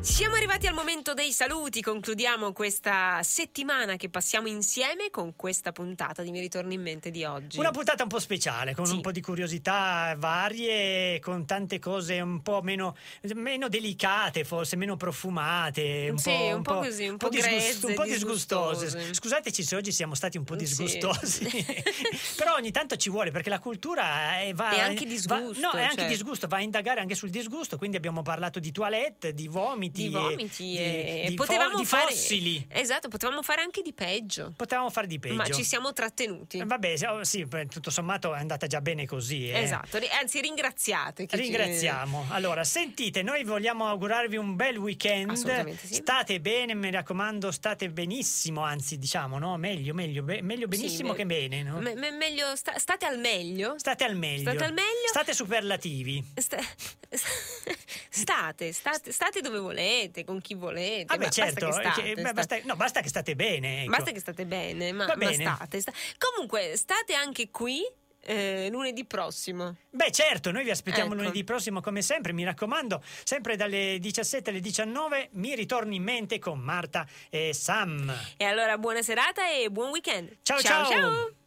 Siamo arrivati al momento dei saluti, concludiamo questa settimana che passiamo insieme con questa puntata di Mi ritorni in mente di oggi. Una puntata un po' speciale, con un po' di curiosità varie, con tante cose un po' meno delicate, forse meno profumate, un po' così, un po' grezze, un po' disgustose. Scusateci se oggi siamo stati un po' disgustosi, però ogni tanto ci vuole, perché la cultura è anche disgusto. È anche disgusto, va a indagare anche sul disgusto, quindi abbiamo parlato di toilette, di vomiti, e potevamo di fossili. Esatto, potevamo fare anche di peggio. Potevamo fare di peggio. Ma ci siamo trattenuti. Vabbè, sì, tutto sommato è andata già bene così. Esatto, anzi ringraziate. Ringraziamo. Allora, sentite, noi vogliamo augurarvi un bel weekend. Assolutamente sì. State bene, mi raccomando, state benissimo, anzi diciamo, no? Meglio benissimo che bene, no? Meglio, state al meglio. State al meglio. State superlativi. State dove volete, con chi volete. Vabbè, certo, basta che state bene. Ecco. Basta che state bene, ma state. Comunque, state anche qui lunedì prossimo. Beh, certo, noi vi aspettiamo lunedì prossimo come sempre, mi raccomando, sempre dalle 17 alle 19 mi ritorni in mente con Marta e Sam. E allora buona serata e buon weekend. Ciao.